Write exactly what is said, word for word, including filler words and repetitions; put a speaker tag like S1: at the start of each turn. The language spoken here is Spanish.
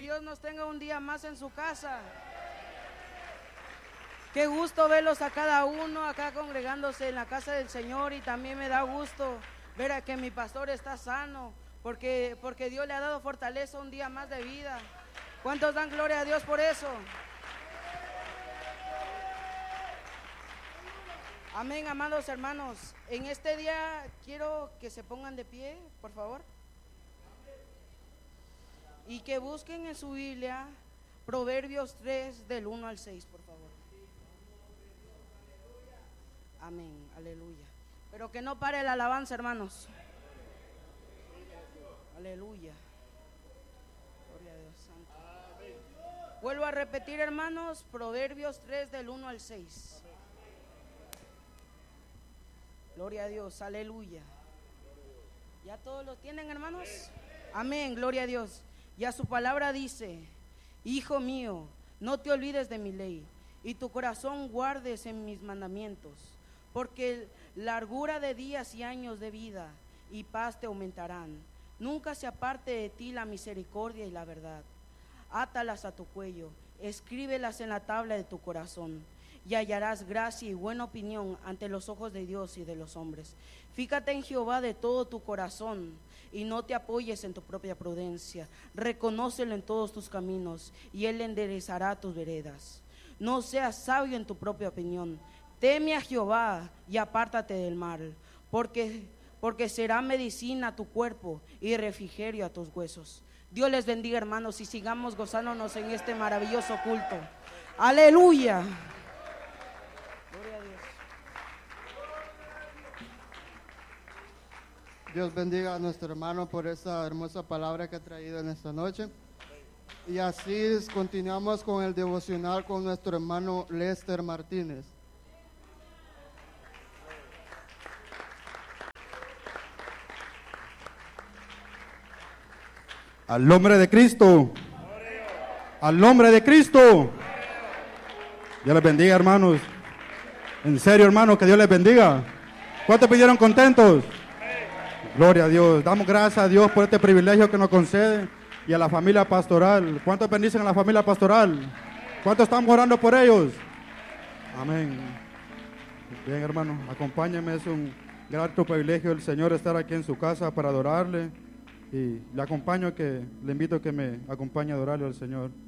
S1: Dios nos tenga un día más en su casa. Qué gusto verlos a cada uno acá congregándose en la casa del Señor, y también me da gusto ver a que mi pastor está sano, porque, porque Dios le ha dado fortaleza un día más de vida. ¿Cuántos dan gloria a Dios por eso? Amén, amados hermanos. En este día quiero que se pongan de pie, por favor, y que busquen en su Biblia Proverbios tres del uno al seis, por favor. Amén, aleluya. Pero que no pare la alabanza, hermanos. Aleluya. Gloria a Dios santo. Vuelvo a repetir, hermanos, Proverbios tres del uno al seis. Gloria a Dios, aleluya. ¿Ya todos lo tienen, hermanos? Amén, gloria a Dios. Ya su palabra dice: Hijo mío, no te olvides de mi ley, y tu corazón guardes en mis mandamientos, porque largura de días y años de vida y paz te aumentarán. Nunca se aparte de ti la misericordia y la verdad. Átalas a tu cuello, escríbelas en la tabla de tu corazón, y hallarás gracia y buena opinión ante los ojos de Dios y de los hombres. Fíjate en Jehová de todo tu corazón, y no te apoyes en tu propia prudencia. Reconócelo en todos tus caminos, y Él enderezará tus veredas. No seas sabio en tu propia opinión. Teme a Jehová y apártate del mal, porque, porque será medicina a tu cuerpo y refrigerio a tus huesos. Dios les bendiga, hermanos, y sigamos gozándonos en este maravilloso culto. Aleluya. Gloria a Dios.
S2: Dios bendiga a nuestro hermano por esa hermosa palabra que ha traído en esta noche. Y así continuamos con el devocional con nuestro hermano Lester Martínez.
S3: Al nombre de Cristo. Al nombre de Cristo. Dios les bendiga, hermanos. En serio, hermanos, que Dios les bendiga. ¿Cuántos pidieron contentos? Gloria a Dios. Damos gracias a Dios por este privilegio que nos concede, y a la familia pastoral. ¿Cuántos bendicen a la familia pastoral? ¿Cuántos estamos orando por ellos? Amén. Bien, hermano, acompáñenme. Es un grato privilegio del Señor estar aquí en su casa para adorarle. Y le acompaño, que le invito a que me acompañe a adorarle al Señor.